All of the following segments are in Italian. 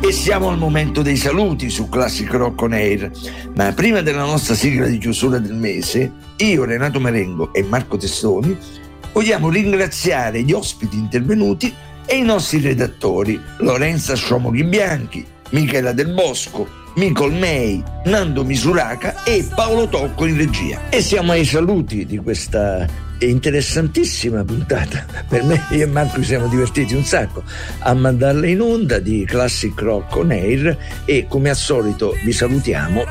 E siamo al momento dei saluti su Classic Rock On Air, ma prima della nostra sigla di chiusura del mese, io, Renato Marengo e Marco Testoni vogliamo ringraziare gli ospiti intervenuti e i nostri redattori Lorenza Sciomoghi Bianchi, Michela Del Bosco, Micol May, Nando Misuraca e Paolo Tocco in regia. E siamo ai saluti di questa interessantissima puntata. Per me, io e Marco ci siamo divertiti un sacco a mandarla in onda, di Classic Rock On Air, e come al solito vi salutiamo,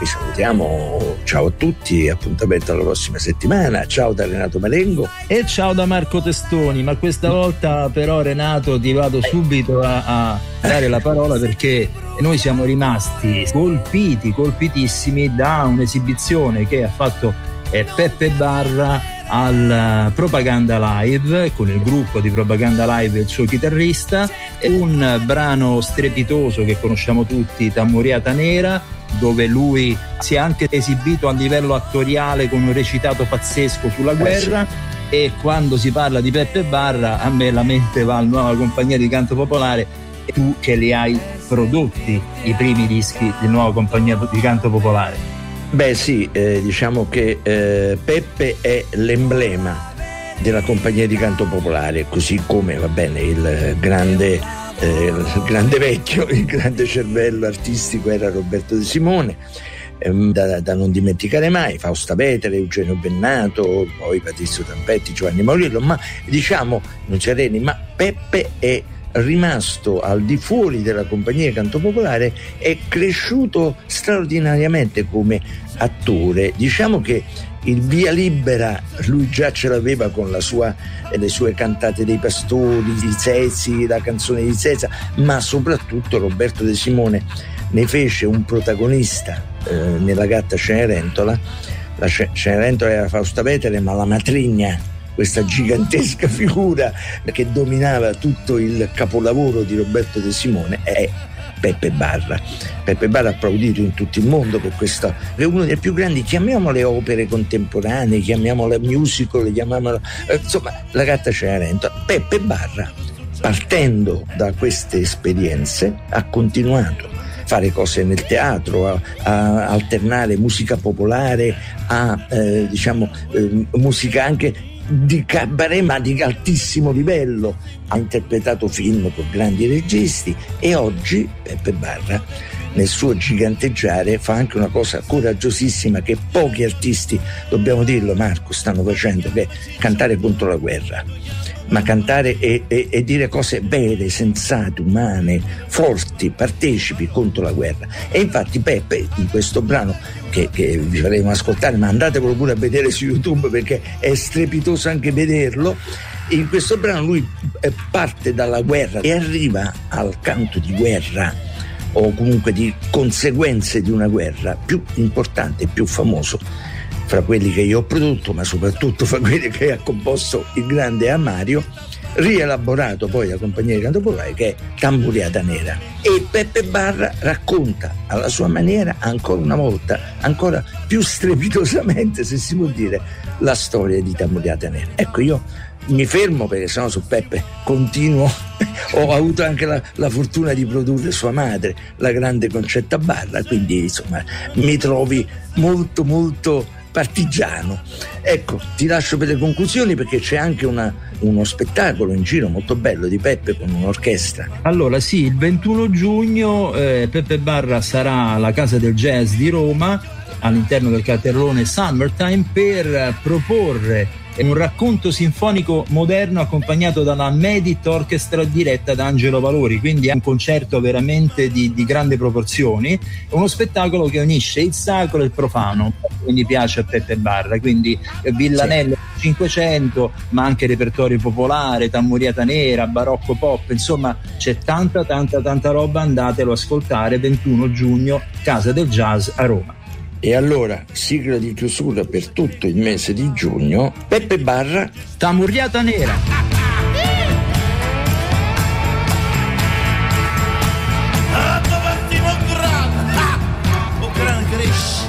ciao a tutti, appuntamento alla prossima settimana. Ciao da Renato Marengo e ciao da Marco Testoni, ma questa volta però, Renato, ti vado subito a dare la parola, perché noi siamo rimasti colpitissimi da un'esibizione che ha fatto Peppe Barra al Propaganda Live, con il gruppo di Propaganda Live e il suo chitarrista, e un brano strepitoso che conosciamo tutti, Tamuriata Nera, dove lui si è anche esibito a livello attoriale con un recitato pazzesco sulla guerra. E quando si parla di Peppe Barra, a me la mente va alla Nuova Compagnia di Canto Popolare, e tu che li hai prodotti i primi dischi di Nuova Compagnia di Canto Popolare. Beh sì, diciamo che Peppe è l'emblema della Compagnia di Canto Popolare, così come, va bene, il grande vecchio, il grande cervello artistico era Roberto De Simone, da non dimenticare mai, Fausta Vetere, Eugenio Bennato, poi Patrizio Tampetti, Giovanni Maurillo, ma diciamo non c'è Reni, ma Peppe è rimasto al di fuori della Compagnia di Canto Popolare, è cresciuto straordinariamente come attore. Diciamo che il via libera lui già ce l'aveva con le sue cantate dei Pastori, i Zezzi, la canzone di Zezza, ma soprattutto Roberto De Simone ne fece un protagonista nella Gatta Cenerentola. La Cenerentola era Fausta Vetere, ma la matrigna, questa gigantesca figura che dominava tutto il capolavoro di Roberto De Simone, è Peppe Barra. Peppe Barra applaudito in tutto il mondo per questo, è uno dei più grandi, chiamiamole opere contemporanee, chiamiamola musical, chiamiamola insomma la Gatta Cenerentola. Peppe Barra, partendo da queste esperienze, ha continuato a fare cose nel teatro, a alternare musica popolare a musica anche di cabaret, ma di altissimo livello. Ha interpretato film con grandi registi, e oggi Peppe Barra, nel suo giganteggiare, fa anche una cosa coraggiosissima che pochi artisti, dobbiamo dirlo Marco, stanno facendo, che è cantare contro la guerra, ma cantare e dire cose vere, sensate, umane, forti, partecipi contro la guerra. E infatti Peppe, in questo brano che vi faremo ascoltare, ma andatevelo pure a vedere su YouTube perché è strepitoso anche vederlo, in questo brano lui parte dalla guerra e arriva al canto di guerra, o comunque di conseguenze di una guerra, più importante e più famoso fra quelli che io ho prodotto, ma soprattutto fra quelli che ha composto il grande Amario, rielaborato poi da Compagnia di Canto Popolare, che è Tamburiata Nera. E Peppe Barra racconta alla sua maniera, ancora una volta, ancora più strepitosamente, se si può dire, la storia di Tamburiata Nera. Ecco, io mi fermo perché sennò su Peppe continuo. Ho avuto anche la fortuna di produrre sua madre, la grande Concetta Barra, quindi insomma mi trovi molto molto partigiano. Ecco, ti lascio per le conclusioni, perché c'è anche uno spettacolo in giro molto bello di Peppe con un'orchestra. Allora sì, il 21 giugno Peppe Barra sarà alla Casa del Jazz di Roma, all'interno del cartellone Summertime, per proporre un racconto sinfonico moderno accompagnato dalla Medit Orchestra diretta da Angelo Valori, quindi è un concerto veramente di grandi proporzioni, uno spettacolo che unisce il sacro e il profano, quindi piace a Peppe Barra, quindi Villanello sì. 500, ma anche repertorio popolare, Tamburiata Nera, barocco pop, insomma c'è tanta roba, andatelo a ascoltare. 21 giugno, Casa del Jazz a Roma. E allora, sigla di chiusura per tutto il mese di giugno, Peppe Barra, Tamburiata Nera.